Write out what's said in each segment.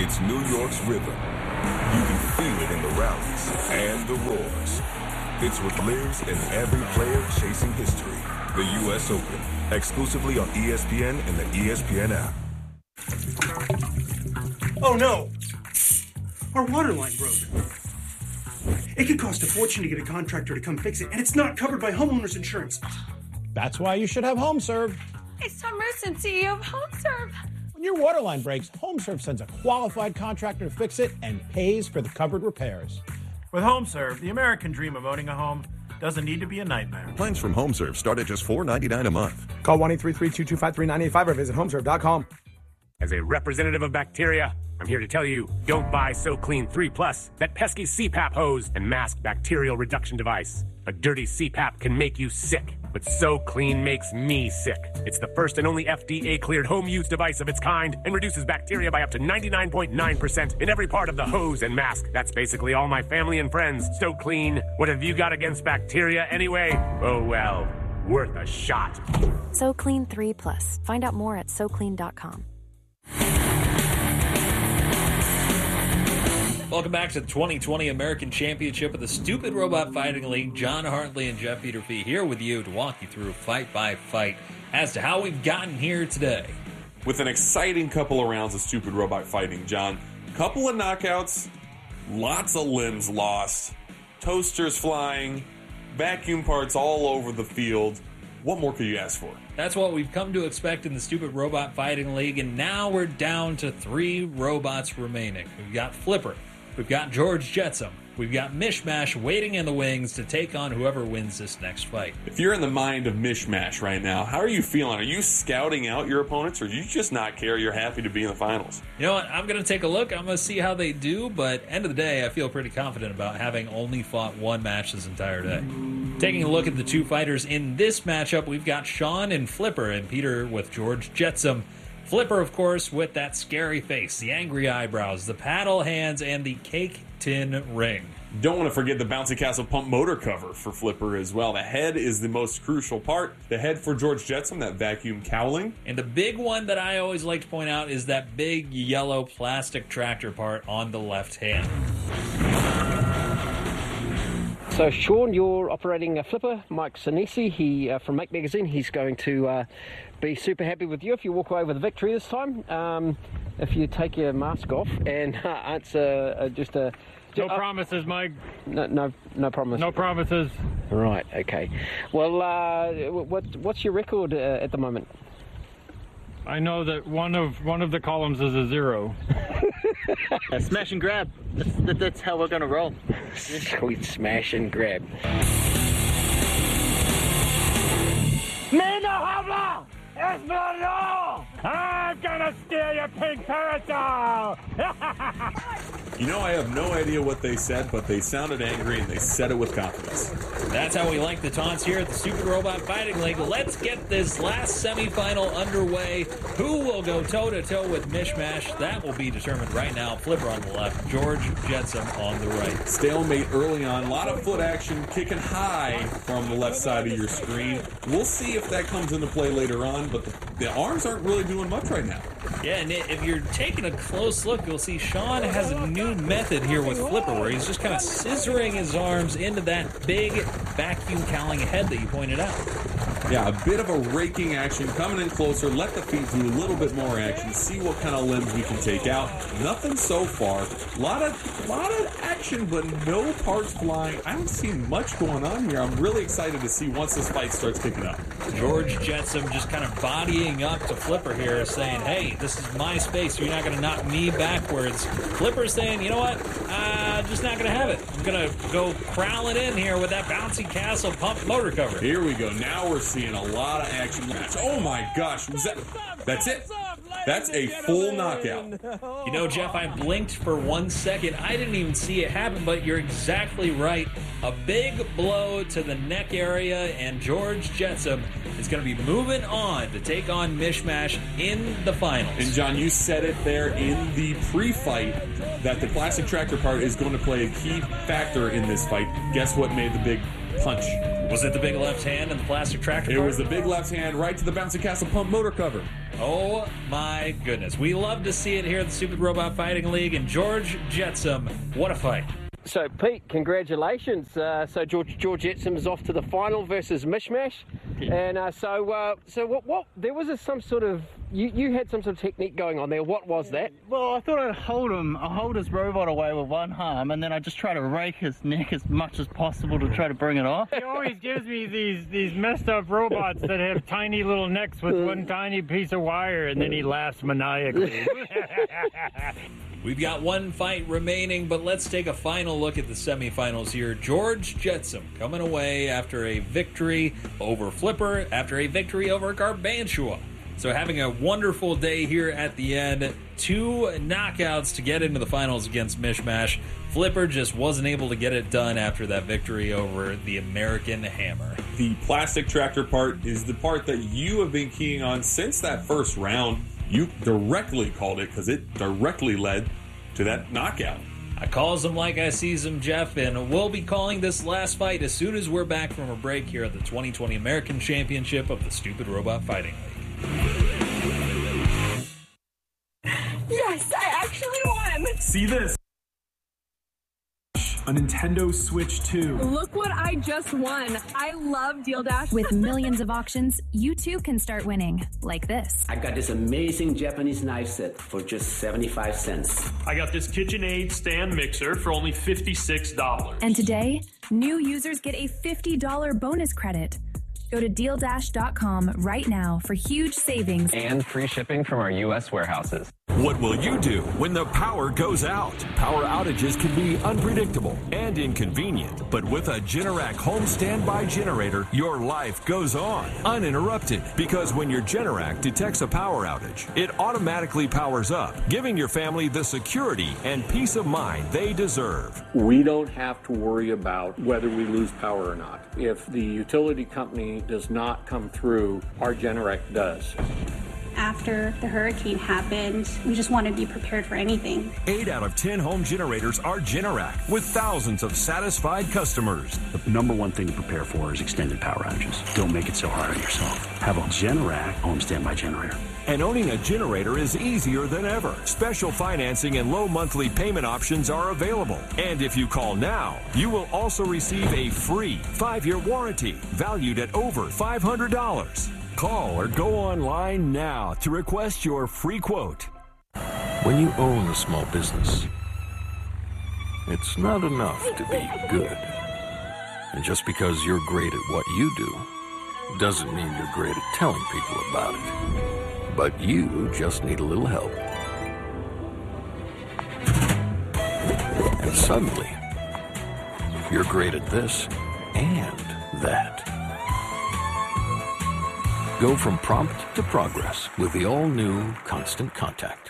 It's New York's rhythm. You can feel it in the rallies and the roars. It's what lives in every player chasing history. The U.S. Open, exclusively on ESPN and the ESPN app. Oh no! Our water line broke. It could cost a fortune to get a contractor to come fix it, and it's not covered by homeowners insurance. That's why you should have HomeServe. It's Tom Merson, CEO of HomeServe. When your water line breaks, HomeServe sends a qualified contractor to fix it and pays for the covered repairs. With HomeServe, the American dream of owning a home doesn't need to be a nightmare. Plans from HomeServe start at just $4.99 a month. Call 1-833-225-3985 or visit homeserve.com. As a representative of bacteria, I'm here to tell you, don't buy SoClean 3 Plus, that pesky CPAP hose and masked bacterial reduction device. A dirty CPAP can make you sick, but SoClean makes me sick. It's the first and only FDA-cleared home use device of its kind and reduces bacteria by up to 99.9% in every part of the hose and mask. That's basically all my family and friends. SoClean, what have you got against bacteria anyway? Oh well, worth a shot. SoClean 3 Plus. Find out more at SoClean.com. Welcome back to the 2020 American Championship of the Stupid Robot Fighting League. John Hartley and Jeff Peterfee here with you to walk you through fight by fight as to how we've gotten here today. With an exciting couple of rounds of Stupid Robot Fighting, John. Couple of knockouts, lots of limbs lost, toasters flying, vacuum parts all over the field. What more could you ask for? That's what we've come to expect in the Stupid Robot Fighting League, and now we're down to 3 robots remaining. We've got Flipper. We've got George Jetsam. We've got Mishmash waiting in the wings to take on whoever wins this next fight. If you're in the mind of Mishmash right now, how are you feeling? Are you scouting out your opponents, or do you just not care? You're happy to be in the finals? You know what? I'm going to take a look. I'm going to see how they do, but end of the day, I feel pretty confident about having only fought one match this entire day. Taking a look at the 2 fighters in this matchup, we've got Sean and Flipper, and Peter with George Jetsam. Flipper, of course, with that scary face, the angry eyebrows, the paddle hands, and the cake tin ring. Don't want to forget the Bouncy Castle pump motor cover for Flipper as well. The head is the most crucial part. The head for George Jetsam, that vacuum cowling. And the big one that I always like to point out is that big yellow plastic tractor part on the left hand. So, Sean, you're operating a Flipper. Mike Sinisi, from Make Magazine, he's going to be super happy with you if you walk away with a victory this time. If you take your mask off and answer just a... No promises, Mike. No promises. No promises. Right, okay. Well, what's your record at the moment? I know that one of the columns is a 0. Smash and grab. That's how we're going to roll. Sweet smash and grab. Mina Habla! Esmeralda! I'm gonna steal your pink parasol! You know, I have no idea what they said, but they sounded angry and they said it with confidence. That's how we like the taunts here at the Stupid Robot Fighting League. Let's get this last semifinal underway. Who will go toe-to-toe with Mishmash? That will be determined right now. Flipper on the left, George Jetsam on the right. Stalemate early on. A lot of foot action, kicking high from the left side of your screen. We'll see if that comes into play later on, but the arms aren't really doing much right now. Yeah, and if you're taking a close look, you'll see Sean has a new method here with Flipper, where he's just kind of scissoring his arms into that big vacuum cowling head that you pointed out. Yeah, a bit of a raking action, coming in closer, let the feet do a little bit more action, see what kind of limbs we can take out. Nothing so far. A lot of action, but no parts flying. I don't see much going on here. I'm really excited to see once this fight starts kicking up. George Jetsam just kind of bodying up to Flipper here, saying, hey, this is my space. You're not going to knock me backwards. Flipper's saying, you know what? Just not going to have it. I'm going to go crowling in here with that Bouncy Castle pump motor cover. Here we go. Now we're seeing a lot of action. Oh my gosh. That's it. That's a full knockout. You know, Jeff, I blinked for 1 second. I didn't even see it happen, but you're exactly right. A big blow to the neck area, and George Jetsam is going to be moving on to take on Mishmash in the finals. And John, you said it there in the pre-fight that the plastic tractor part is going to play a key factor in this fight. Guess what made the big punch? Was it the big left hand and the plastic tractor part? It was the big left hand right to the Bouncy Castle pump motor cover. Oh my goodness. We love to see it here at the Stupid Robot Fighting League. And George Jetsam, what a fight. So, Pete, congratulations. So George Jetsam is off to the final versus Mishmash. And what there was some sort of, you had some sort of technique going on there. What was that? Well, I thought I'd hold his robot away with one arm, and then I just try to rake his neck as much as possible to try to bring it off. He always gives me these messed up robots that have tiny little necks with one tiny piece of wire, and then he laughs maniacally. We've got one fight remaining, but let's take a final look at the semifinals here. George Jetsam coming away after a victory over Flipper, after a victory over Garbantua. So having a wonderful day here at the end. 2 knockouts to get into the finals against Mishmash. Flipper just wasn't able to get it done after that victory over the American Hammer. The plastic tractor part is the part that you have been keying on since that first round. You directly called it because it directly led to that knockout. I calls them like I sees them, Jeff, and we'll be calling this last fight as soon as we're back from a break here at the 2020 American Championship of the Stupid Robot Fighting League. Yes, I actually won! See this? A Nintendo Switch 2. Look what I just won. I love Deal Dash. With millions of auctions, you too can start winning, like this. I got this amazing Japanese knife set for just 75 cents. I got this KitchenAid stand mixer for only $56. And today, new users get a $50 bonus credit. Go to DealDash.com right now for huge savings and free shipping from our U.S. warehouses. What will you do when the power goes out? Power outages can be unpredictable and inconvenient, but with a Generac home standby generator, your life goes on uninterrupted, because when your Generac detects a power outage, it automatically powers up, giving your family the security and peace of mind they deserve. We don't have to worry about whether we lose power or not. If the utility company does not come through, our Generac does. After the hurricane happened, we just want to be prepared for anything. 8 out of 10 home generators are Generac, with thousands of satisfied customers. The number one thing to prepare for is extended power outages. Don't make it so hard on yourself. Have a Generac home standby generator. And owning a generator is easier than ever. Special financing and low monthly payment options are available. And if you call now, you will also receive a free 5-year warranty valued at over $500. Call or go online now to request your free quote. When you own a small business, it's not enough to be good. And just because you're great at what you do doesn't mean you're great at telling people about it. But you just need a little help. And suddenly, you're great at this and that. Go from prompt to progress with the all-new Constant Contact.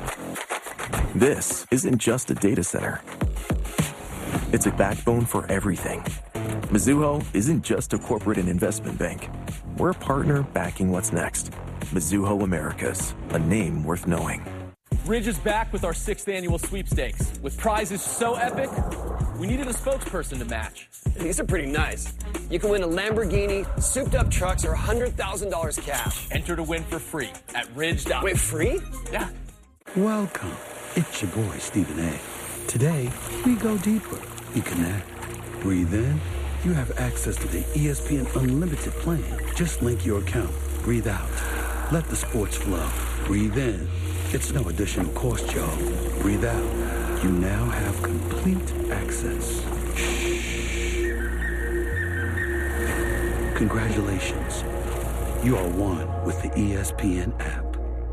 This isn't just a data center. It's a backbone for everything. Mizuho isn't just a corporate and investment bank. We're a partner backing what's next. Mizuho Americas, a name worth knowing. Ridge is back with our 6th annual sweepstakes. With prizes so epic, we needed a spokesperson to match. These are pretty nice. You can win a Lamborghini, souped-up trucks, or $100,000 cash. Enter to win for free at Ridge. Wait, free? Yeah. Welcome. It's your boy, Stephen A. Today, we go deeper. You connect. Breathe in. You have access to the ESPN Unlimited plan. Just link your account. Breathe out. Let the sports flow. Breathe in. It's no additional cost, y'all. Breathe out. You now have complete access. Congratulations. You are one with the ESPN app.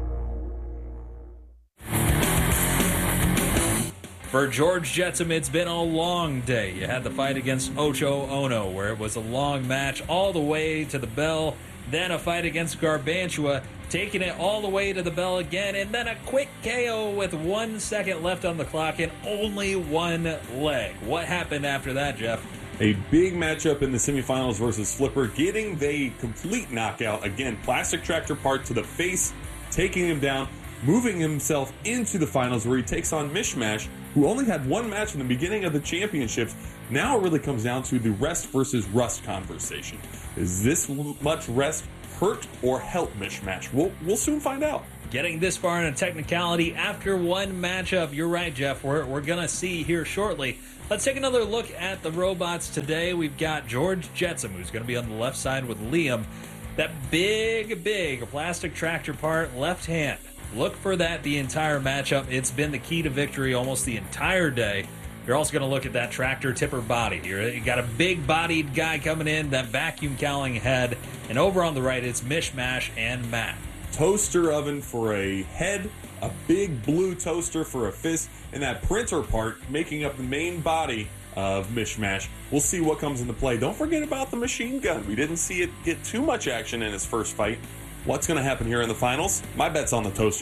For George Jetsam, it's been a long day. You had the fight against Ocho Ono, where it was a long match all the way to the bell. Then a fight against Garbantua, taking it all the way to the bell again. And then a quick KO with 1 second left on the clock and only one leg. What happened after that, Jeff? A big matchup in the semifinals versus Flipper, getting the complete knockout. Again, plastic tractor part to the face, taking him down, moving himself into the finals where he takes on Mishmash, who only had one match in the beginning of the championships. Now it really comes down to the rest versus rust conversation. Is this much rest hurt or help Mishmash? We'll soon find out. Getting this far in a technicality after one matchup. You're right, Jeff. We're going to see here shortly. Let's take another look at the robots today. We've got George Jetsam, who's going to be on the left side with Liam. That big plastic tractor part, left hand. Look for that the entire matchup. It's been the key to victory almost the entire day. You're also going to look at that tractor tipper body here. You got a big-bodied guy coming in, that vacuum cowling head. And over on the right, it's Mishmash and Matt. Toaster oven for a head, a big blue toaster for a fist, and that printer part making up the main body of Mishmash. We'll see what comes into play. Don't forget about the machine gun. We didn't see it get too much action in his first fight. What's going to happen here in the finals? My bet's on the toaster.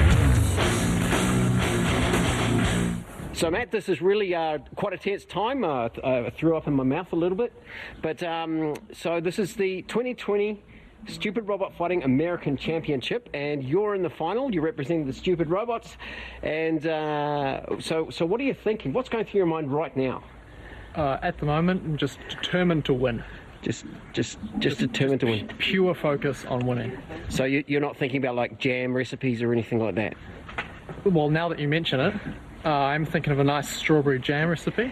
So, Matt, this is really quite a tense time. I threw up in my mouth a little bit. But so this is the 2020 Stupid Robot Fighting American Championship, and you're in the final. You're representing the Stupid Robots. And so what are you thinking? What's going through your mind right now? At the moment, I'm just determined to win. Just determined to win. Pure focus on winning. So you're not thinking about like jam recipes or anything like that? Well, now that you mention it, I'm thinking of a nice strawberry jam recipe.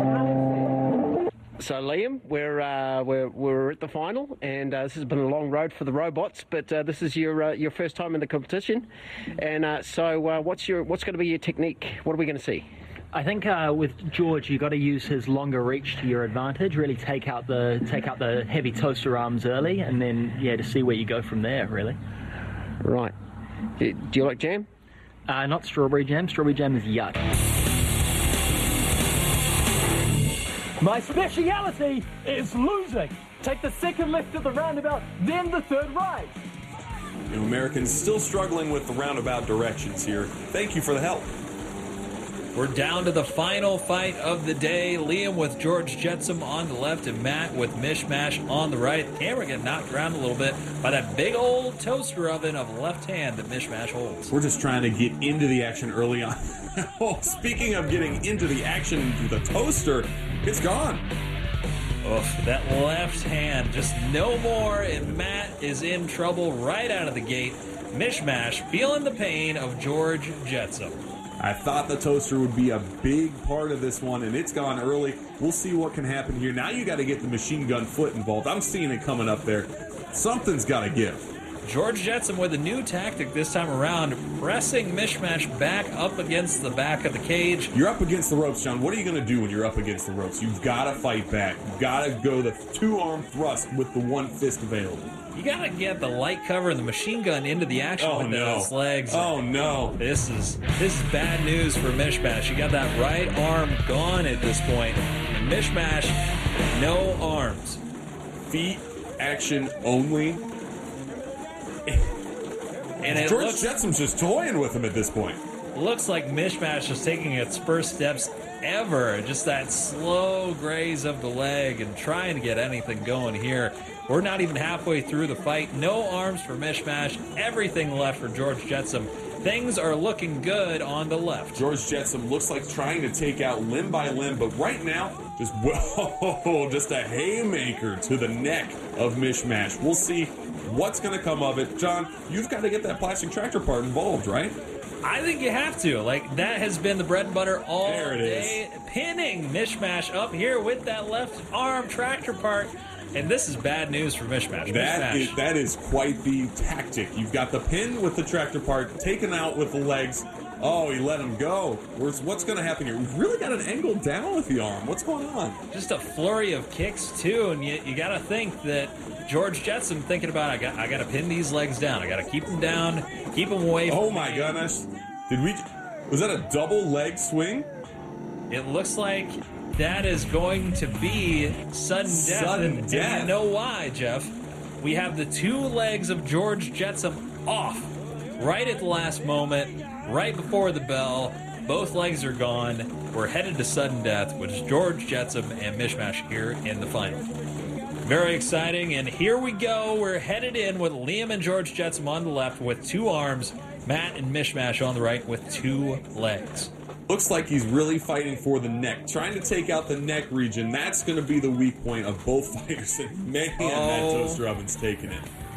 So Liam, we're at the final, and this has been a long road for the robots. But this is your first time in the competition, and so what's going to be your technique? What are we going to see? I think with George, you got to use his longer reach to your advantage. Really take out the heavy toaster arms early, and then to see where you go from there. Really. Right. Do you like jam? Not strawberry jam. Strawberry jam is yuck. My speciality is losing. Take the second left at the roundabout, then the third right. You Americans still struggling with the roundabout directions here. Thank you for the help. We're down to the final fight of the day. Liam with George Jetsam on the left and Matt with Mishmash on the right. Camera getting knocked around a little bit by that big old toaster oven of left hand that Mishmash holds. We're just trying to get into the action early on. Oh, speaking of getting into the action, the toaster, it's gone. Oof, that left hand, just no more, and Matt is in trouble right out of the gate. Mishmash feeling the pain of George Jetsam. I thought the toaster would be a big part of this one, and it's gone early. We'll see what can happen here. Now you got to get the machine gun foot involved. I'm seeing it coming up there. Something's got to give. George Jetsam with a new tactic this time around, pressing Mishmash back up against the back of the cage. You're up against the ropes, John. What are you going to do when you're up against the ropes? You've got to fight back. You've got to go the two-arm thrust with the one fist available. You got to get the light cover and the machine gun into the action with those legs. Oh, no. This is bad news for Mishmash. You got that right arm gone at this point. And Mishmash, no arms. Feet action only. And George Jetsam's just toying with him at this point. Looks like Mishmash is taking its first steps ever. Just that slow graze of the leg and trying to get anything going here. We're not even halfway through the fight. No arms for Mishmash. Everything left for George Jetsam. Things are looking good on the left. George Jetsam looks like trying to take out limb by limb, but right now, just a haymaker to the neck of Mishmash. We'll see what's going to come of it. John, you've got to get that plastic tractor part involved, right? I think you have to. Like, that has been the bread and butter all day. Is. Pinning Mishmash up here with that left arm tractor part. And this is bad news for Mishmash. That is quite the tactic. You've got the pin with the tractor part taken out with the legs. Oh, he let him go. What's going to happen here? We've really got an angle down with the arm. What's going on? Just a flurry of kicks, too. And you got to think that George Jetsam thinking about, I got to pin these legs down. I got to keep them down, keep them away from me. Oh, my goodness. Was that a double leg swing? It looks like that is going to be sudden death. And you know why, Jeff? We have the two legs of George Jetsam off right at the last moment, right before the bell. Both legs are gone. We're headed to sudden death, which is George Jetsam and Mishmash here in the final. Very exciting, and here we go. We're headed in with Liam and George Jetsam on the left with two arms, Matt and Mishmash on the right with two legs. Looks like he's really fighting for the neck, trying to take out the neck region. That's going to be the weak point of both fighters. And man, that toaster oven's taking it.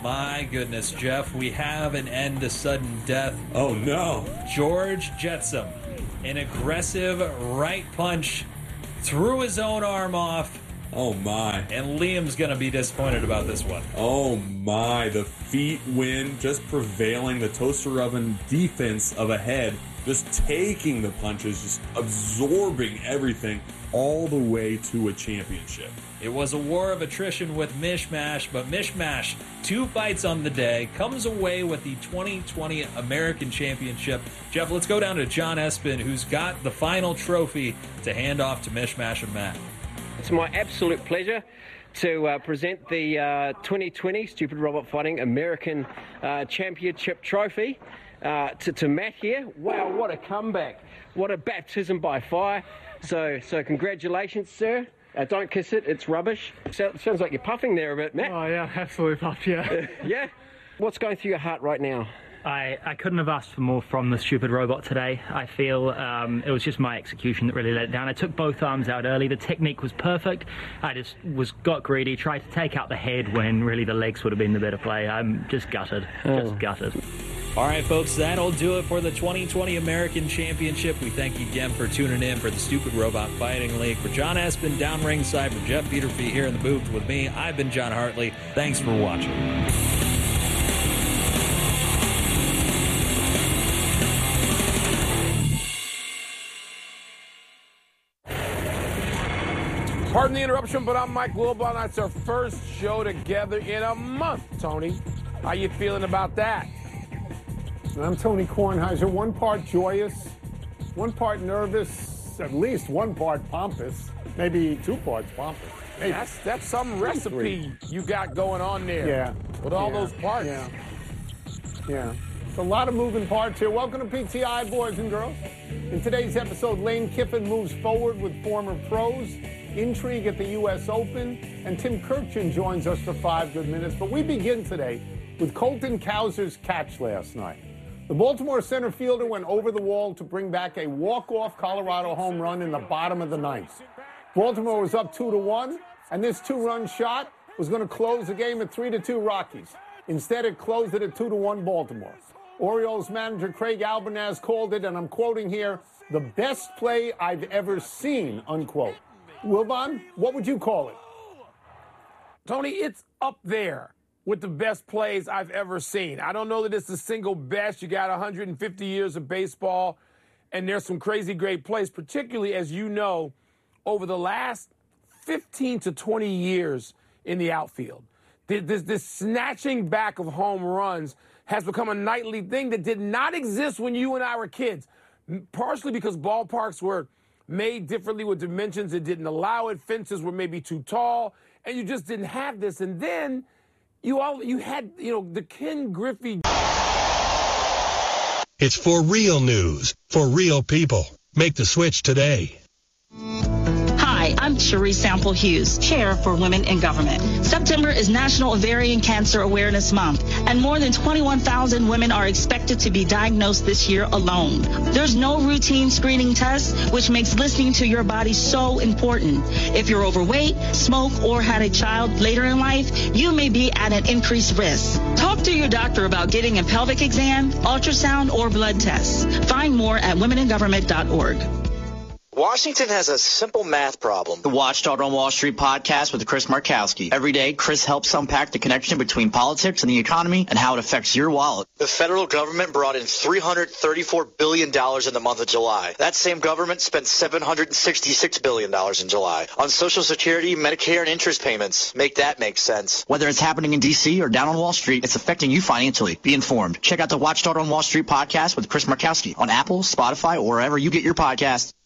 My goodness, Jeff, we have an end to sudden death. Oh, no. George Jetsam, an aggressive right punch, threw his own arm off. Oh, my. And Liam's going to be disappointed about this one. Oh, my. The feet win, just prevailing. The toaster oven defense of a head, just taking the punches, just absorbing everything all the way to a championship. It was a war of attrition with Mishmash, but Mishmash, 2 fights on the day, comes away with the 2020 American Championship. Jeff, let's go down to John Espin, who's got the final trophy to hand off to Mishmash and Matt. It's my absolute pleasure to present the 2020 Stupid Robot Fighting American Championship Trophy to Matt here. Wow, what a comeback. What a baptism by fire. So congratulations, sir. Don't kiss it, it's rubbish. Sounds like you're puffing there a bit, Matt. Oh, yeah, absolutely puffed, yeah. Yeah? What's going through your heart right now? I couldn't have asked for more from the Stupid Robot today. I feel it was just my execution that really let it down. I took both arms out early. The technique was perfect. I just got greedy, tried to take out the head when really the legs would have been the better play. I'm just gutted. Just gutted. All right, folks, that'll do it for the 2020 American Championship. We thank you again for tuning in for the Stupid Robot Fighting League. For John Espin, down ringside, for Jeff Peterfeet here in the booth with me, I've been John Hartley. Thanks for watching. Pardon the interruption, but I'm Mike Wilbon. That's our first show together in a month, Tony. How you feeling about that? And I'm Tony Kornheiser. One part joyous, one part nervous, at least one part pompous, maybe 2 parts pompous. Hey, that's some recipe you got going on there. Yeah. With all those parts. Yeah. It's a lot of moving parts here. Welcome to PTI, boys and girls. In today's episode, Lane Kiffin moves forward with former pros, intrigue at the U.S. Open, and Tim Kurkjian joins us for 5 good minutes. But we begin today with Colton Cowser's catch last night. The Baltimore center fielder went over the wall to bring back a walk-off Colorado home run in the bottom of the 9th. Baltimore was up 2-1, and this 2-run shot was going to close the game at 3-2 Rockies. Instead, it closed it at 2-1 Baltimore. Orioles manager Craig Albernaz called it, and I'm quoting here, the best play I've ever seen, unquote. Wilbon, what would you call it? Tony, it's up there with the best plays I've ever seen. I don't know that it's the single best. You got 150 years of baseball, and there's some crazy great plays, particularly, as you know, over the last 15 to 20 years in the outfield. This snatching back of home runs has become a nightly thing that did not exist when you and I were kids, partially because ballparks were made differently with dimensions that didn't allow it. Fences were maybe too tall, and you just didn't have this. And then you had the Ken Griffey. It's for real news, for real people. Make the switch today. Hi, I'm Cherie Sample Hughes, Chair for Women in Government. September is National Ovarian Cancer Awareness Month, and more than 21,000 women are expected to be diagnosed this year alone. There's no routine screening test, which makes listening to your body so important. If you're overweight, smoke, or had a child later in life, you may be at an increased risk. Talk to your doctor about getting a pelvic exam, ultrasound, or blood tests. Find more at womeningovernment.org. Washington has a simple math problem. The Watchdog on Wall Street podcast with Chris Markowski. Every day, Chris helps unpack the connection between politics and the economy and how it affects your wallet. The federal government brought in $334 billion in the month of July. That same government spent $766 billion in July on Social Security, Medicare, and interest payments. Make that make sense. Whether it's happening in D.C. or down on Wall Street, it's affecting you financially. Be informed. Check out the Watchdog on Wall Street podcast with Chris Markowski on Apple, Spotify, or wherever you get your podcasts.